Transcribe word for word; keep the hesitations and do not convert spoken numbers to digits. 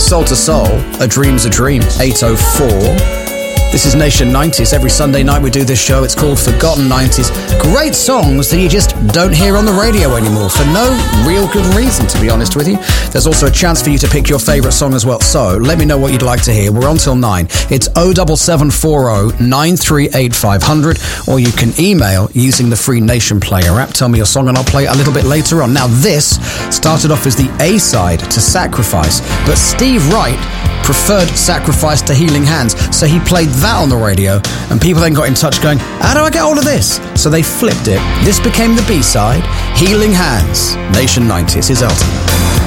Soul to Soul, A Dream's a Dream, eight oh four. This is Nation nineties. Every Sunday night we do this show. It's called Forgotten nineties. Great songs that you just don't hear on the radio anymore for no real good reason, to be honest with you. There's also a chance for you to pick your favourite song as well. So let me know what you'd like to hear. We're on till nine. It's oh seven seven four oh nine three eight five hundred, or you can email using the free Nation Player app. Tell me your song and I'll play it a little bit later on. Now, this started off as the A-side to Sacrifice, but Steve Wright preferred Sacrifice to Healing Hands, so he played that on the radio, and people then got in touch going, how do I get hold of this? So they flipped it. This became the B-side, Healing Hands. Nation nineties is Elton.